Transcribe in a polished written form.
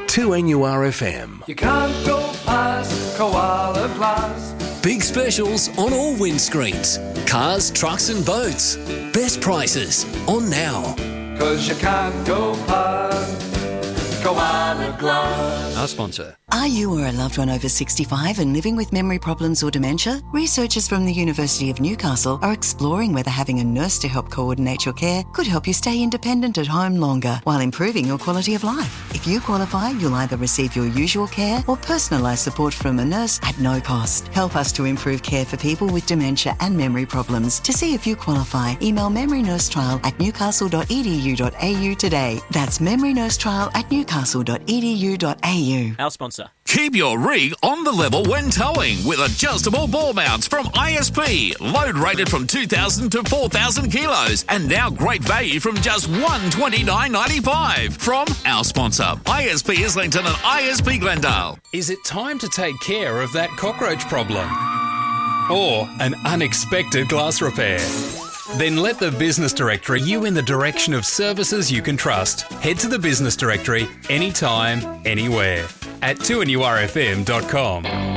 2NURFM. You can't go past Koala Glass. Big specials on all windscreens. Cars, trucks and boats. Best prices on now. 'Cause you can't go past Koala Glass. Our sponsor. Are you or a loved one over 65 and living with memory problems or dementia? Researchers from the University of Newcastle are exploring whether having a nurse to help coordinate your care could help you stay independent at home longer while improving your quality of life. If you qualify, you'll either receive your usual care or personalised support from a nurse at no cost. Help us to improve care for people with dementia and memory problems. To see if you qualify, email memorynursetrial@newcastle.edu.au today. That's memorynursetrial@newcastle.edu.au. Our sponsor. Keep your rig on the level when towing with adjustable ball mounts from ISP. Load rated from 2,000 to 4,000 kilos. And now great value from just $129.95 from our sponsor, ISP Islington and ISP Glendale. Is it time to take care of that cockroach problem? Or an unexpected glass repair? Then let the Business Directory you in the direction of services you can trust. Head to the Business Directory anytime, anywhere at 2NURFM.com.